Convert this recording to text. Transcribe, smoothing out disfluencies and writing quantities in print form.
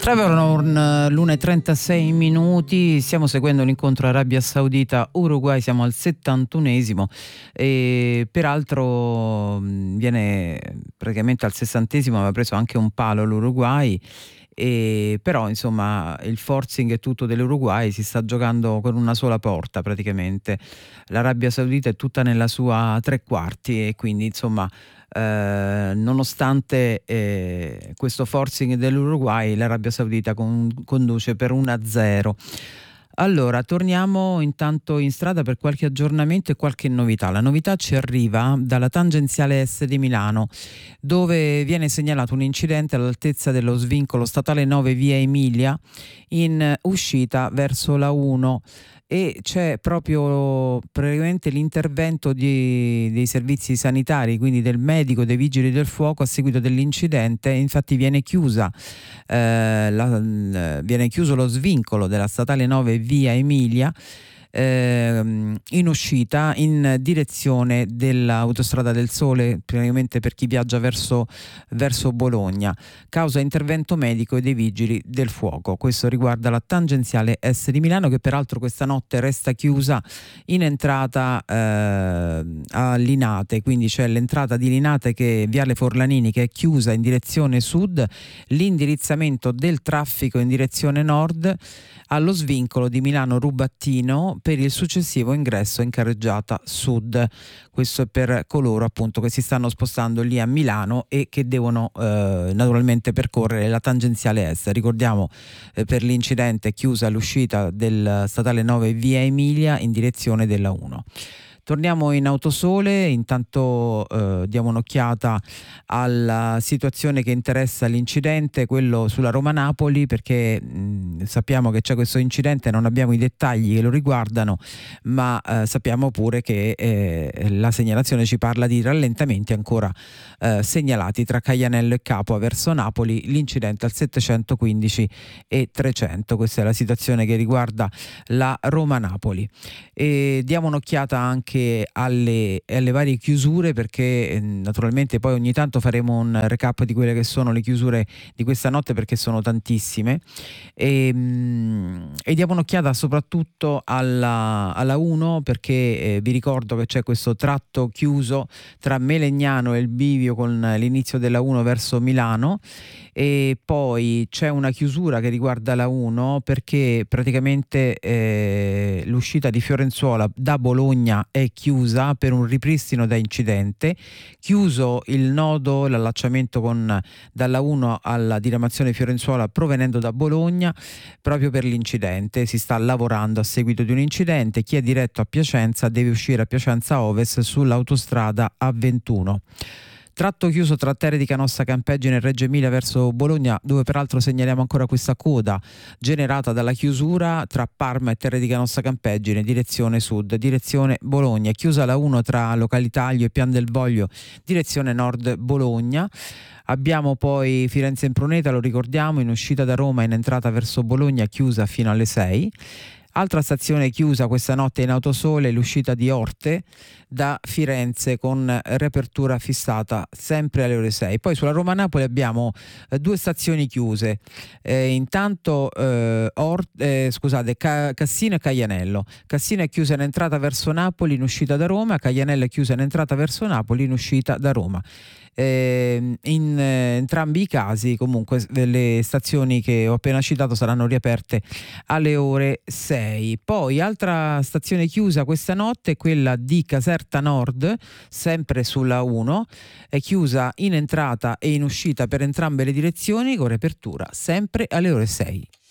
L'1:36 minuti, stiamo seguendo l'incontro Arabia Saudita-Uruguay, siamo al 71esimo e peraltro viene praticamente al 60esimo, aveva preso anche un palo l'Uruguay. Però insomma il forcing e tutto dell'Uruguay si sta giocando con una sola porta praticamente. L'Arabia Saudita è tutta nella sua tre quarti e quindi insomma nonostante questo forcing dell'Uruguay, l'Arabia Saudita conduce per 1-0. Allora, torniamo intanto in strada per qualche aggiornamento e qualche novità. La novità ci arriva dalla tangenziale S di Milano, dove viene segnalato un incidente all'altezza dello svincolo statale 9 via Emilia in uscita verso la 1 e c'è proprio praticamente l'intervento dei servizi sanitari, quindi del medico, dei vigili del fuoco a seguito dell'incidente. Infatti viene chiuso lo svincolo della statale 9 via Emilia in uscita in direzione dell'autostrada del Sole, praticamente per chi viaggia verso Bologna, causa intervento medico e dei vigili del fuoco. Questo riguarda la tangenziale S di Milano, che peraltro questa notte resta chiusa in entrata a Linate, quindi c'è l'entrata di Linate, che è Viale Forlanini, che è chiusa in direzione sud, l'indirizzamento del traffico in direzione nord allo svincolo di Milano Rubattino per il successivo ingresso in carreggiata sud. Questo è per coloro appunto che si stanno spostando lì a Milano e che devono naturalmente percorrere la tangenziale est. Ricordiamo per l'incidente è chiusa l'uscita del statale 9 via Emilia in direzione della 1. Torniamo in Autosole, intanto diamo un'occhiata alla situazione che interessa l'incidente, quello sulla Roma-Napoli, perché sappiamo che c'è questo incidente, non abbiamo i dettagli che lo riguardano, ma sappiamo pure che la segnalazione ci parla di rallentamenti ancora segnalati tra Caianello e Capua verso Napoli, l'incidente al 715 e 300. Questa è la situazione che riguarda la Roma-Napoli. E diamo un'occhiata anche alle varie chiusure, perché naturalmente poi ogni tanto faremo un recap di quelle che sono le chiusure di questa notte, perché sono tantissime, e diamo un'occhiata soprattutto alla 1, perché vi ricordo che c'è questo tratto chiuso tra Melegnano e il bivio con l'inizio della 1 verso Milano, e poi c'è una chiusura che riguarda la 1 perché praticamente l'uscita di Fiorenzuola da Bologna è chiusa per un ripristino da incidente, chiuso il nodo, l'allacciamento dalla 1 alla diramazione Fiorenzuola provenendo da Bologna proprio per l'incidente. Si sta lavorando a seguito di un incidente. Chi è diretto a Piacenza deve uscire a Piacenza Ovest sull'autostrada A21. Tratto chiuso tra Terre di Canossa Campeggine e Reggio Emilia verso Bologna, dove peraltro segnaliamo ancora questa coda generata dalla chiusura tra Parma e Terre di Canossa Campeggine, direzione sud, direzione Bologna. Chiusa la 1 tra Localitaglio e Pian del Voglio, direzione nord Bologna. Abbiamo poi Firenze Impruneta, lo ricordiamo, in uscita da Roma in entrata verso Bologna, chiusa fino alle 6. Altra stazione chiusa questa notte in Autosole, l'uscita di Orte da Firenze con riapertura fissata sempre alle ore 6. Poi sulla Roma-Napoli abbiamo due stazioni chiuse. Intanto Cassino e Caianello. Cassino è chiusa in entrata verso Napoli in uscita da Roma, Caianello è chiusa in entrata verso Napoli in uscita da Roma. In entrambi i casi comunque le stazioni che ho appena citato saranno riaperte alle ore 6. Poi altra stazione chiusa questa notte è quella di Caserta Nord, sempre sulla 1, è chiusa in entrata e in uscita per entrambe le direzioni con riapertura sempre alle ore 6.